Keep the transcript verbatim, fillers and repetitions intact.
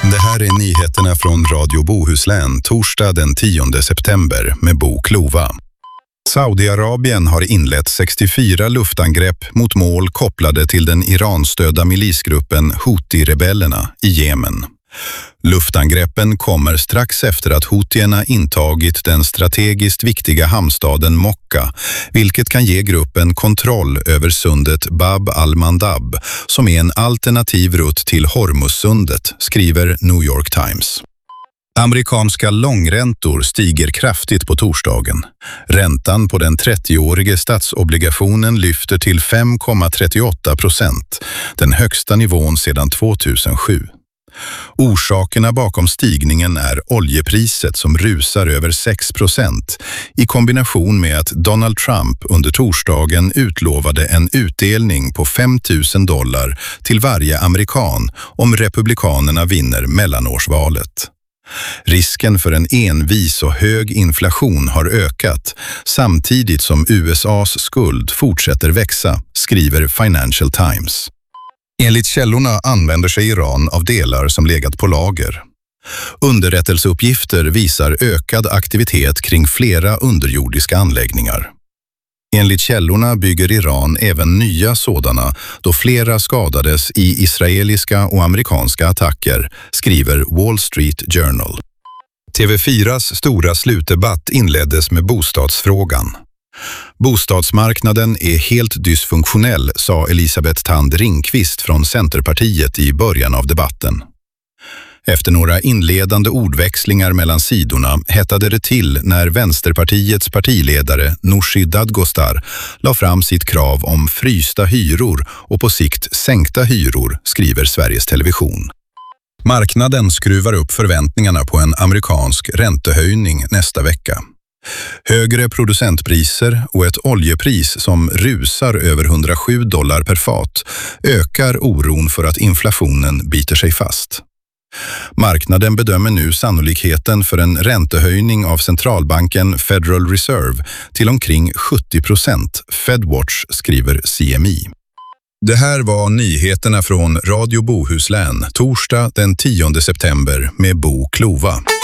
Det här är nyheterna från Radio Bohuslän torsdag den tionde september med Bo Klova. Saudiarabien har inlett sextiofyra luftangrepp mot mål kopplade till den Iranstödda milisgruppen Houthi-rebellerna i Jemen. Luftangreppen kommer strax efter att Houthierna intagit den strategiskt viktiga hamnstaden Mokka, vilket kan ge gruppen kontroll över sundet Bab al-Mandab, som är en alternativ rutt till Hormuzsundet, skriver New York Times. Amerikanska långräntor stiger kraftigt på torsdagen. Räntan på den trettioårige statsobligationen lyfter till fem komma trettioåtta procent, den högsta nivån sedan två tusen sju. Orsakerna bakom stigningen är oljepriset som rusar över sex procent i kombination med att Donald Trump under torsdagen utlovade en utdelning på fem tusen dollar till varje amerikan om republikanerna vinner mellanårsvalet. Risken för en envis och hög inflation har ökat samtidigt som U S A:s skuld fortsätter växa, skriver Financial Times. Enligt källorna använder sig Iran av delar som legat på lager. Underrättelseuppgifter visar ökad aktivitet kring flera underjordiska anläggningar. Enligt källorna bygger Iran även nya sådana då flera skadades i israeliska och amerikanska attacker, skriver Wall Street Journal. T V fyras stora slutdebatt inleddes med bostadsfrågan. Bostadsmarknaden är helt dysfunktionell, sa Elisabeth Thand Ringqvist från Centerpartiet i början av debatten. Efter några inledande ordväxlingar mellan sidorna hettade det till när Vänsterpartiets partiledare Nooshi Dadgostar la fram sitt krav om frysta hyror och på sikt sänkta hyror, skriver Sveriges Television. Marknaden skruvar upp förväntningarna på en amerikansk räntehöjning nästa vecka. Högre producentpriser och ett oljepris som rusar över hundrasju dollar per fat ökar oron för att inflationen biter sig fast. Marknaden bedömer nu sannolikheten för en räntehöjning av centralbanken Federal Reserve till omkring sjuttio procent, Fedwatch, skriver C M I. Det här var nyheterna från Radio Bohuslän torsdag den tionde september med Bo Klova.